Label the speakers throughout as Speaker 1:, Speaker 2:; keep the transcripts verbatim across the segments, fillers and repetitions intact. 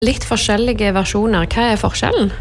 Speaker 1: Litt forskjellige versjoner. Hva er forskjellen?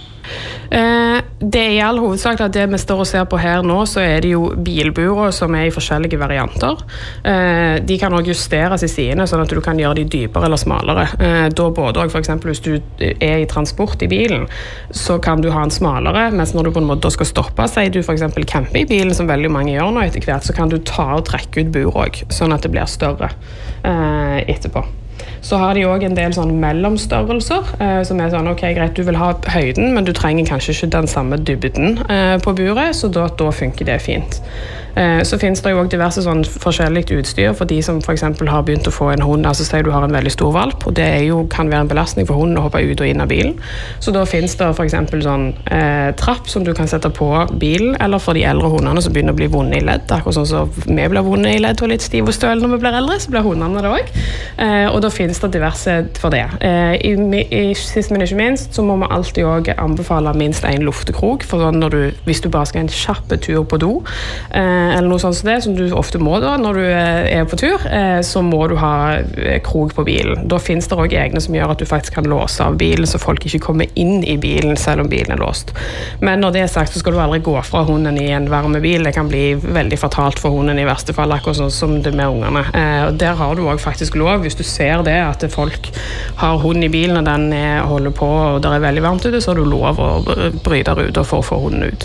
Speaker 2: Eh, det er i all hovedsak at det vi står og ser på her nå, så er det jo bilburer som er i forskjellige varianter. Eh, de kan også justeres i sidene, sånn at du kan gjøre de dypere eller smalere. Eh, da både også, for eksempel hvis du er i transport i bilen, så kan du ha en smalere, mens når du på en måte skal stoppe, sier du for eksempel campe i bilen, som veldig mange gjør nå etter hvert, så kan du ta og trekke ut bur også, sånn at det blir større eh, etterpå. Så har de også en del sånn mellomstørrelser, eh, som er sånn, ok, greit, du vil ha høyden, men du trenger kanskje ikke den samme dybden eh, på buret, så da, da funker det fint. Eh, så finnes det jo også diverse sånn forskjellige utstyr for de som for eksempel har begynt å få en hund, altså sier du har en veldig stor valp, og det er jo, kan være en belastning for hunden å hoppe ut og inn av bilen. Så da finnes det for eksempel sånn eh, trapp som du kan sette på bilen, eller for de eldre hundene som begynner å bli vonde i ledd, akkurat sånn som vi blir vonde i ledd og litt stiv og støl når vi blir eldre, så blir hundene det også. Eh, og da finnes det diverse for det. Eh, i, i, sist, men ikke minst, så må vi alltid også anbefale minst en luftekrok, for sånn når du, hvis du bare skal en kjappe tur på do, eh, eller noe sånt som det, som du ofte må da, når du er på tur, eh, så må du ha krok på bilen. Da finnes det også egne som gjør at du faktisk kan låse av bilen, så folk ikke kommer inn i bilen selv om bilen er låst. Men når det er sagt, så skal du aldri gå fra hunden i en varme bil. Det kan bli veldig fatalt for hunden i verste fall, akkurat sånn som det med ungene. Eh, og der har du også faktisk lov, hvis du ser det, at folk har hund i bilen og den holder på og det er veldig varmt ute, så har du lov å bryte ruter for å få hunden ut.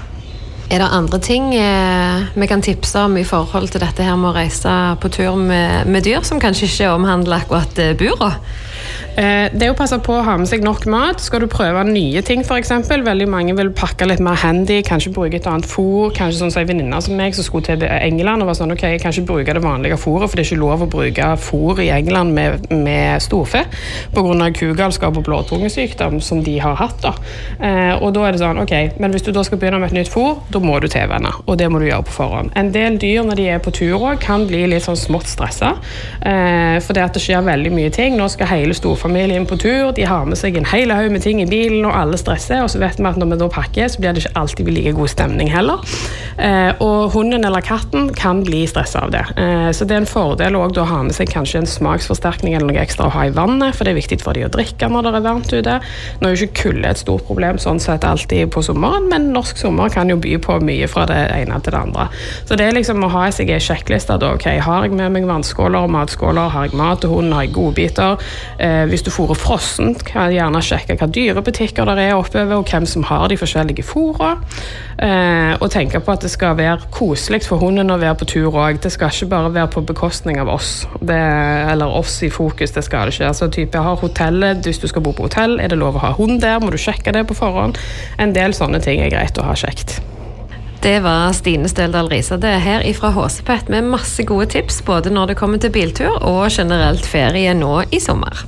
Speaker 1: Er det andre ting eh, vi kan tipse om i forhold til dette her med å reise på tur med, med dyr som kanskje ikke omhandler akkurat eh, buret?
Speaker 2: Eh, det er jo å passe på å ha med seg nok mat. Skal du prøve nye ting for eksempel, veldig mange vil pakke litt mer handy, kanskje bruke et annet fôr, kanskje sånn som en venninne som meg som skulle til England og var sånn, ok, kanskje bruke det vanlige fôret, for det er ikke lov å bruke fôr i England med, med storfe, på grunn av kugalskap og blåtungesykdom som de har hatt da. Eh, og da er det sånn, ok, men hvis du da skal begynne med et nytt fôr, da må du tilvenne, og det må du gjøre på forhånd. En del dyr når de er på tur også, kan bli litt sånn smått stresset, eh, for det at det skjer veldig mye ting. Nå skal hele storfamilien på tur, de har med seg en hele haug med ting i bilen, og alle stresser, og så vet vi at når vi da pakker, så blir det ikke alltid like god stemning heller. Eh, og hunden eller katten kan bli stresset av det. Eh, så det er en fordel også å ha med seg kanskje en smaksforsterkning eller noe ekstra å ha i vannet, for det er viktig for de å drikke når det er varmt ute. Nå er jo ikke kulde et stort problem sånn sett alltid på sommeren, men norsk sommer kan jo by på mye fra det ene til det andre. Så det er liksom å ha seg en sjekkliste da, ok, har jeg med meg vannskåler og matskåler, har jeg mat til hunden, har jeg godbiter. Eh, hvis du fôrer frossen, kan jeg gjerne sjekke hva dyrebutikker der er oppover, og hvem som har de forskjellige fôrer. Eh, og tenke på at det skal være koselig for hunden å være på tur også. Det skal ikke bare være på bekostning av oss, det, eller oss i fokus, det skal det ikke. Altså type, jeg har hotellet, hvis du skal bo på hotell, er det lov å ha hund der, må du sjekke det på forhånd. En del sånne ting er greit å ha sjekt.
Speaker 1: Det var Stine Støldal Risade her ifra Håsepet med masse gode tips, både når det kommer til biltur og generelt ferie nå i sommer.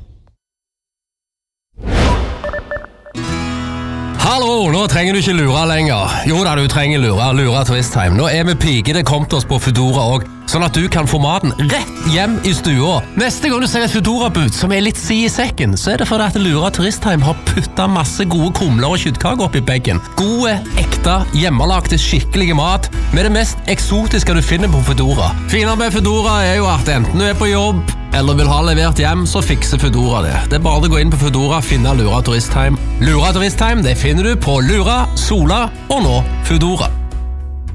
Speaker 3: Hallo, nå trenger du ikke lure lenger. Jo da, du trenger lure, lure turisttime. Nå er vi pike, det kom til oss på Foodora også, sånn at du kan få maten rett hjem i stua. Neste gang du ser et Foodora-bud som er litt si i sekken, så er det fordi at Lura Turisttime har puttet masse gode kumler og kjøttkaker opp i beggen. Gode, ekte, hjemmelagte, skikkelige mat med det mest eksotiske du finner på Foodora. Finere med Foodora er jo at enten du er på jobb eller vil ha levert hjem, så fikser Foodora det. Det er bare å gå inn på Foodora og finne Lura Turisttime. Lura Turisttime, det finner du på Lura, Sola og nå Foodora.